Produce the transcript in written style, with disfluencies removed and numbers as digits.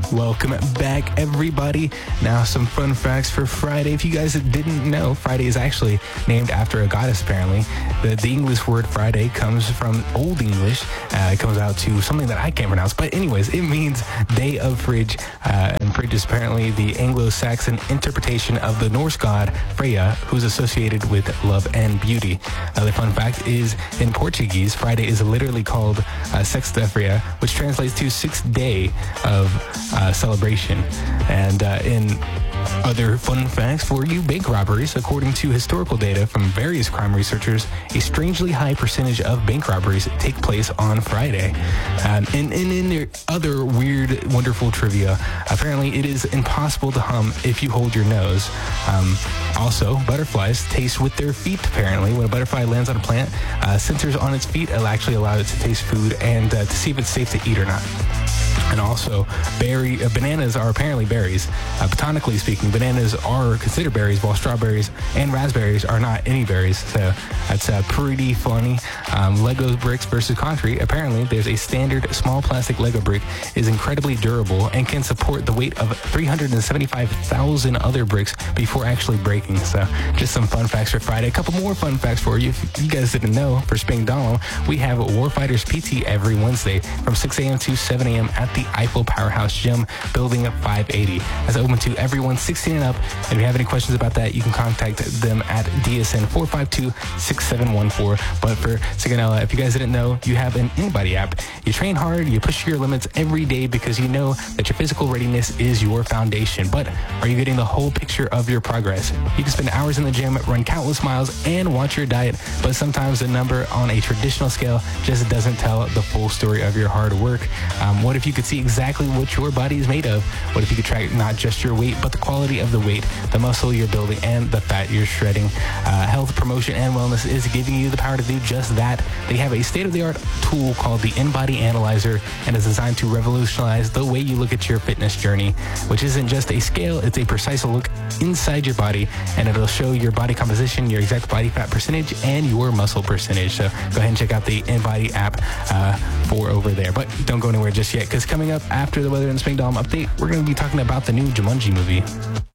Welcome back, everybody. Now, some fun facts for Friday. If you guys didn't know, Friday is actually named after a goddess, apparently. The English word Friday comes from Old English. It comes out to something that I can't pronounce. But anyways, it means day of Frigg. And Frigg is apparently the Anglo-Saxon interpretation of the Norse god Freya, who's associated with love and beauty. Another fun fact is, in Portuguese, Friday is literally called Sexta-feira, which translates to sixth day of celebration. And in other fun facts for you, bank robberies. According to historical data from various crime researchers, a strangely high percentage of bank robberies take place on Friday. And in their other weird, wonderful trivia, apparently it is impossible to hum if you hold your nose. Also, butterflies taste with their feet, apparently. When a butterfly lands on a plant, sensors on its feet will actually allow it to taste food and to see if it's safe to eat or not. And also, bananas are apparently berries. Botanically speaking, bananas are considered berries, while strawberries and raspberries are not any berries. So that's pretty funny. Lego bricks versus concrete. Apparently, there's a standard small plastic Lego brick is incredibly durable and can support the weight of 375,000 other bricks before actually breaking. So just some fun facts for Friday. A couple more fun facts for you. If you guys didn't know, for Spangdahlem, we have Warfighters PT every Wednesday from 6 a.m. to 7 a.m. at the Eiffel Powerhouse Gym, building 580. That's open to everyone 16 and up. And if you have any questions about that, you can contact them at DSN 452-6714. But for Sigonella, if you guys didn't know, you have an InBody app. You train hard, you push your limits every day because you know that your physical readiness is your foundation. But are you getting the whole picture of your progress? You can spend hours in the gym, run countless miles, and watch your diet, but sometimes the number on a traditional scale just doesn't tell the full story of your hard work. What if you could see exactly what your body is made of? What if you could track not just your weight, but the quality of the weight, the muscle you're building, and the fat you're shredding? Health Promotion and Wellness is giving you the power to do just that. They have a state-of-the-art tool called the InBody Analyzer, and it's designed to revolutionize the way you look at your fitness journey, which isn't just a scale, it's a precise look inside your body, and it'll show your body composition, your exact body fat percentage, and your muscle percentage. So go ahead and check out the InBody app for over there. But don't go anywhere just yet, because coming up after the Weather and Spangdahlem update, we're going to be talking about the new Jumanji movie.